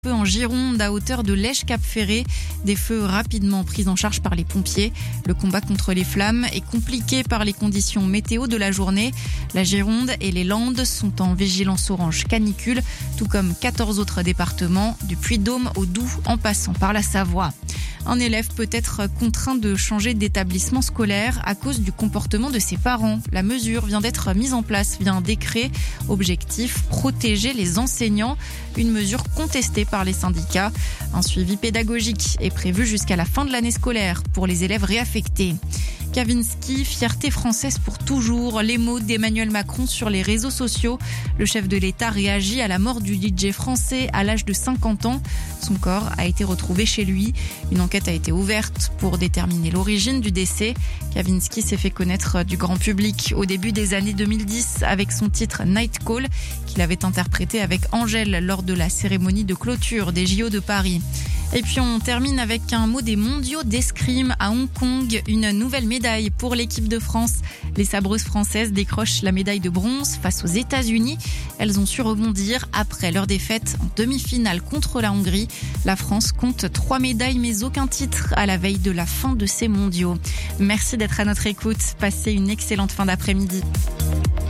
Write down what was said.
En Gironde, à hauteur de Lèche-Cap-Ferré, des feux rapidement pris en charge par les pompiers. Le combat contre les flammes est compliqué par les conditions météo de la journée. La Gironde et les Landes sont en vigilance orange canicule, tout comme 14 autres départements, du Puy-de-Dôme au Doubs en passant par la Savoie. Un élève peut être contraint de changer d'établissement scolaire à cause du comportement de ses parents. La mesure vient d'être mise en place via un décret. Objectif, protéger les enseignants. Une mesure contestée par les syndicats. Un suivi pédagogique est prévu jusqu'à la fin de l'année scolaire pour les élèves réaffectés. Kavinsky, fierté française pour toujours. Les mots d'Emmanuel Macron sur les réseaux sociaux. Le chef de l'État réagit à la mort du DJ français à l'âge de 50 ans. Son corps a été retrouvé chez lui. Une enquête a été ouverte pour déterminer l'origine du décès. Kavinsky s'est fait connaître du grand public au début des années 2010 avec son titre Night Call qu'il avait interprété avec Angèle lors de la cérémonie de clôture des JO de Paris. Et puis on termine avec un mot des mondiaux d'escrime à Hong Kong. Une nouvelle médaille pour l'équipe de France. Les sabreuses françaises décrochent la médaille de bronze face aux États-Unis. Elles ont su rebondir après leur défaite en demi-finale contre la Hongrie. La France compte 3 médailles mais aucun titre à la veille de la fin de ces mondiaux. Merci d'être à notre écoute. Passez une excellente fin d'après-midi.